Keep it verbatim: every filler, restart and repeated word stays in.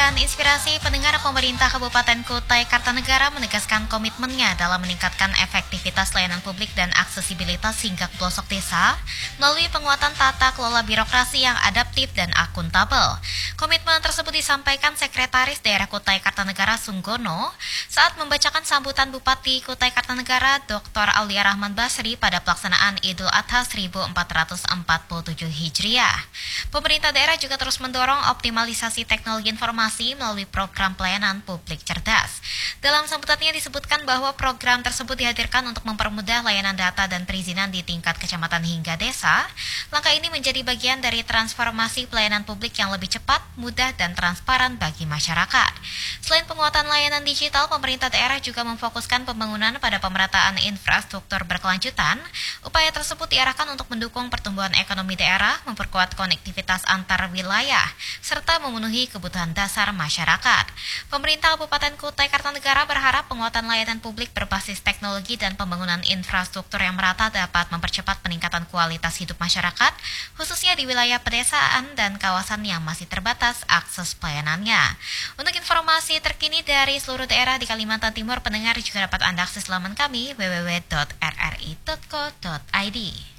dan inspirasi pendengar, pemerintah Kabupaten Kutai Kartanegara menegaskan komitmennya dalam meningkatkan efektivitas layanan publik dan aksesibilitas hingga ke pelosok desa melalui penguatan tata kelola birokrasi yang adaptif dan akuntabel. Komitmen tersebut disampaikan Sekretaris Daerah Kutai Kartanegara Sunggono saat membacakan sambutan Bupati Kutai Kartanegara Doktor Aulia Rahman Basri pada pelaksanaan Idul Adha seribu empat ratus empat puluh tujuh Hijriah. Pemerintah daerah juga terus mendorong optimalisasi teknologi informasi melalui program pelayanan publik cerdas. Dalam sambutannya disebutkan bahwa program tersebut dihadirkan untuk mempermudah layanan data dan perizinan di tingkat kecamatan hingga desa. Langkah ini menjadi bagian dari transformasi pelayanan publik yang lebih cepat, mudah, dan transparan bagi masyarakat. Selain penguatan layanan digital, pemerintah daerah juga memfokuskan pembangunan pada pemerataan infrastruktur berkelanjutan. Upaya tersebut diarahkan untuk mendukung pertumbuhan ekonomi daerah, memperkuat konektivitas antar wilayah, serta memenuhi kebutuhan dasar masyarakat. Pemerintah Kabupaten Kutai Kartanegara berharap penguatan layanan publik berbasis teknologi dan pembangunan infrastruktur yang merata dapat mempercepat peningkatan kualitas hidup masyarakat, khususnya di wilayah pedesaan dan kawasan yang masih terbatas akses pelayanannya. Untuk informasi terkini dari seluruh daerah di Kalimantan Timur, pendengar juga dapat Anda akses laman kami w w w titik r r i titik co titik i d.